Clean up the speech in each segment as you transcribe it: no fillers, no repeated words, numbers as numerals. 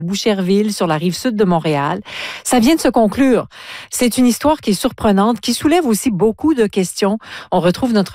Boucherville, sur la rive sud de Montréal. Ça vient de se conclure. C'est une histoire qui est surprenante, qui soulève aussi beaucoup de questions. On retrouve notre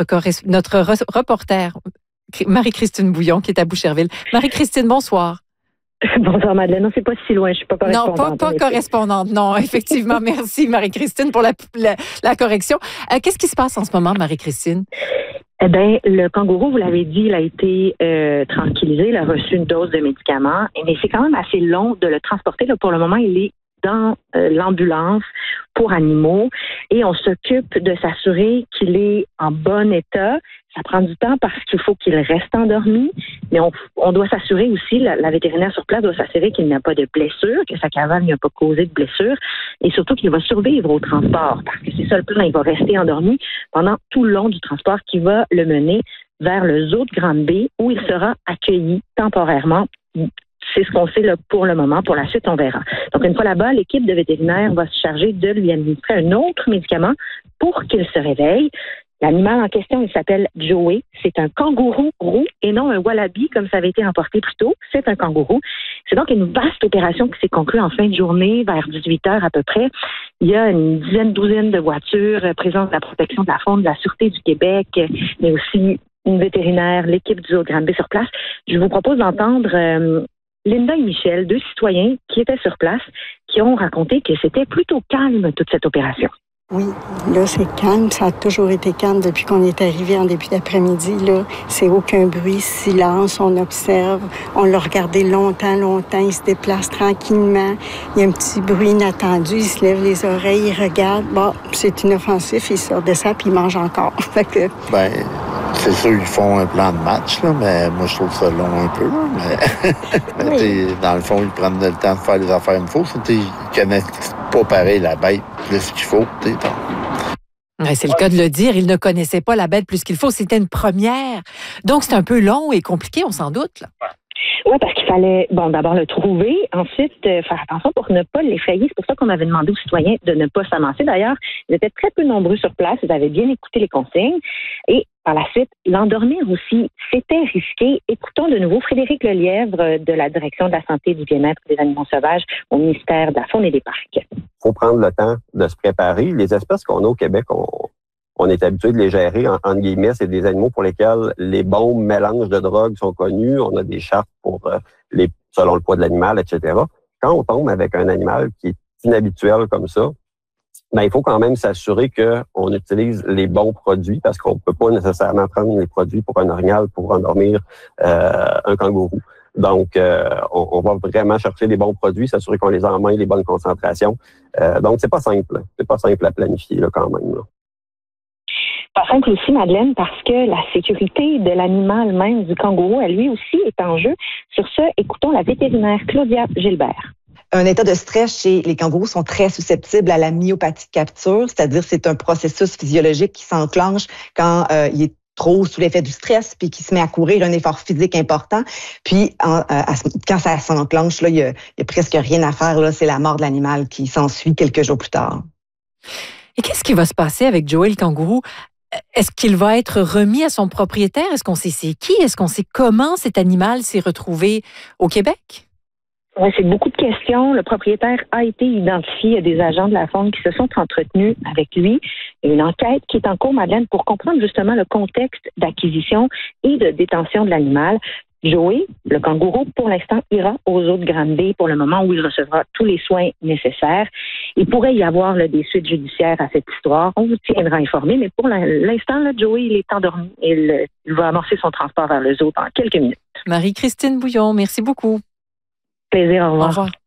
reporter, Marie-Christine Bouillon, qui est à Boucherville. Marie-Christine, bonsoir. Bonsoir Madeleine, non, c'est pas si loin, je suis pas correspondante. Non, pas correspondante, non, effectivement. Merci Marie-Christine pour la correction. Qu'est-ce qui se passe en ce moment, Marie-Christine? Eh bien, le kangourou, vous l'avez dit, il a été tranquillisé, il a reçu une dose de médicaments, mais c'est quand même assez long de le transporter. Là, pour le moment, il est dans l'ambulance pour animaux et on s'occupe de s'assurer qu'il est en bon état. Ça prend du temps parce qu'il faut qu'il reste endormi, mais on doit s'assurer aussi, la vétérinaire sur place doit s'assurer qu'il n'a pas de blessure, que sa cavale n'a pas causé de blessure, et surtout qu'il va survivre au transport, parce que c'est ça le plan, il va rester endormi pendant tout le long du transport qui va le mener vers le zoo de Grande-Bay, où il sera accueilli temporairement. C'est ce qu'on sait là, pour le moment. Pour la suite, on verra. Donc, une fois là-bas, l'équipe de vétérinaires va se charger de lui administrer un autre médicament pour qu'il se réveille. L'animal en question, il s'appelle Joey. C'est un kangourou roux et non un wallaby comme ça avait été emporté plus tôt. C'est un kangourou. C'est donc une vaste opération qui s'est conclue en fin de journée, vers 18h à peu près. Il y a une douzaine de voitures, présence de la protection de la faune, de la Sûreté du Québec, mais aussi une vétérinaire, l'équipe du zoo de Grande-Bay sur place. Je vous propose d'entendre Linda et Michel, deux citoyens qui étaient sur place, qui ont raconté que c'était plutôt calme toute cette opération. Oui, là, c'est calme. Ça a toujours été calme depuis qu'on est arrivé en début d'après-midi. Là, c'est aucun bruit, silence, on observe. On l'a regardé longtemps. Il se déplace tranquillement. Il y a un petit bruit inattendu. Il se lève les oreilles, il regarde. Bon, c'est inoffensif. Il sort de ça, puis il mange encore. Fait que... Ben, c'est sûr qu'ils font un plan de match, là, mais moi, je trouve ça long un peu. Là, mais oui. Dans le fond, ils prennent le temps de faire les affaires une fois. Ils connaissent pas pareil la bête plus qu'il faut. Ouais, c'est le cas de le dire. Il ne connaissait pas la bête plus qu'il faut. C'était une première. Donc, c'est un peu long et compliqué, on s'en doute. Là. Oui, parce qu'il fallait, d'abord le trouver, ensuite faire attention pour ne pas l'effrayer. C'est pour ça qu'on avait demandé aux citoyens de ne pas s'avancer. D'ailleurs, ils étaient très peu nombreux sur place. Ils avaient bien écouté les consignes. Et par la suite, l'endormir aussi, c'était risqué. Écoutons de nouveau Frédéric Lelièvre de la Direction de la santé et du bien-être des animaux sauvages au ministère de la Faune et des Parcs. Il faut prendre le temps de se préparer. Les espèces qu'on a au Québec, on est habitué de les gérer, entre guillemets, c'est des animaux pour lesquels les bons mélanges de drogues sont connus. On a des chartes pour selon le poids de l'animal, etc. Quand on tombe avec un animal qui est inhabituel comme ça, ben, il faut quand même s'assurer qu'on utilise les bons produits parce qu'on peut pas nécessairement prendre les produits pour un orignal pour endormir un kangourou. Donc, on va vraiment chercher les bons produits, s'assurer qu'on les a en main, les bonnes concentrations. Donc, c'est pas simple. C'est pas simple à planifier là, quand même. Là. Pas simple aussi, Madeleine, parce que la sécurité de l'animal même, du kangourou, elle lui aussi est en jeu. Sur ce, écoutons la vétérinaire Claudia Gilbert. Un état de stress chez les kangourous sont très susceptibles à la myopathie de capture, c'est-à-dire c'est un processus physiologique qui s'enclenche quand il est trop sous l'effet du stress puis qui se met à courir un effort physique important. Puis quand ça s'enclenche, là, il y a presque rien à faire. Là, c'est la mort de l'animal qui s'ensuit quelques jours plus tard. Et qu'est-ce qui va se passer avec Joey le kangourou? Est-ce qu'il va être remis à son propriétaire? Est-ce qu'on sait c'est qui? Est-ce qu'on sait comment cet animal s'est retrouvé au Québec? Oui, c'est beaucoup de questions. Le propriétaire a été identifié. Il y a des agents de la faune qui se sont entretenus avec lui. Il y a une enquête qui est en cours, Madeleine, pour comprendre justement le contexte d'acquisition et de détention de l'animal. Joey, le kangourou, pour l'instant, ira aux zoo de Grande-Bay pour le moment où il recevra tous les soins nécessaires. Il pourrait y avoir des suites judiciaires à cette histoire. On vous tiendra informé, mais pour l'instant, là, Joey, il est endormi et il va amorcer son transport vers le zoo dans quelques minutes. Marie-Christine Bouillon, merci beaucoup. Plaisir, au revoir. Au revoir.